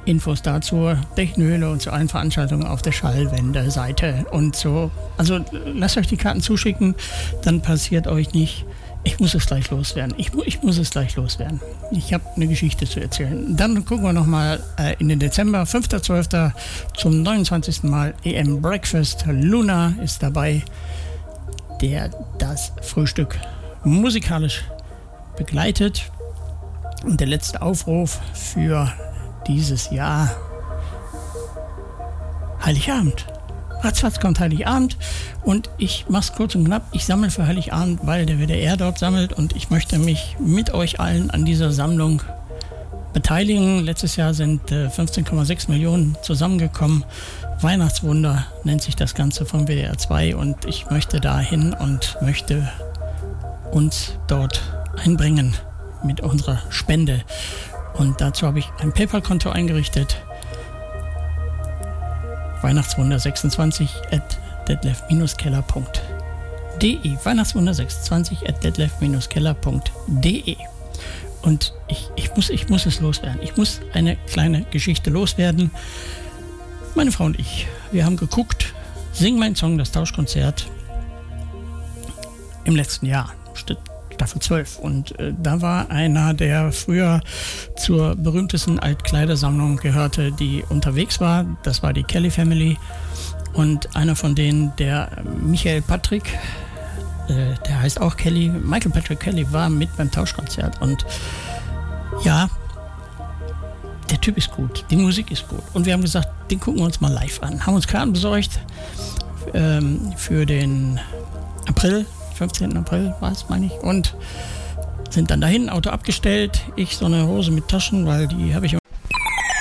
Infos dazu, Deckenhöhle und zu allen Veranstaltungen auf der Schallwende-Seite und so. Also lasst euch die Karten zuschicken, dann passiert euch nicht, ich muss es gleich loswerden. Ich muss es gleich loswerden. Ich habe eine Geschichte zu erzählen. Dann gucken wir nochmal in den Dezember, 5.12. zum 29. Mal EM Breakfast. Luna ist dabei, der das Frühstück musikalisch begleitet. Und der letzte Aufruf für dieses Jahr: Heiligabend. Ratzfatz kommt Heiligabend und ich mach's kurz und knapp. Ich sammle für Heiligabend, weil der WDR dort sammelt und ich möchte mich mit euch allen an dieser Sammlung beteiligen. Letztes Jahr sind 15,6 Millionen zusammengekommen. Weihnachtswunder nennt sich das Ganze vom WDR 2 und ich möchte dahin und möchte uns dort einbringen mit unserer Spende. Und dazu habe ich ein PayPal-Konto eingerichtet. Weihnachtswunder26@detlef-keller.de. Weihnachtswunder26@detlef-keller.de. Und ich muss es loswerden. Ich muss eine kleine Geschichte loswerden. Meine Frau und ich, wir haben geguckt, Sing mein Song, das Tauschkonzert im letzten Jahr. Staffel 12 und da war einer, der früher zur berühmtesten Altkleidersammlung gehörte, die unterwegs war. Das war die Kelly Family und einer von denen, der Michael Patrick, der heißt auch Kelly, Michael Patrick Kelly, war mit beim Tauschkonzert und ja, der Typ ist gut, die Musik ist gut und wir haben gesagt, den gucken wir uns mal live an. Haben uns Karten besorgt für den April, 15. April war es, meine ich, und sind dann dahin, Auto abgestellt, ich so eine Hose mit Taschen, weil die habe ich